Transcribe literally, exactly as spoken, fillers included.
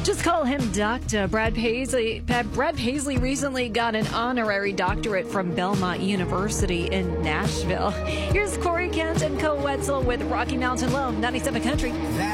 Just call him Doctor Brad Paisley. Brad Paisley recently got an honorary doctorate from Belmont University in Nashville. Here's Corey Kent and Co Wetzel with Rocky Mountain Low, ninety-seven Country.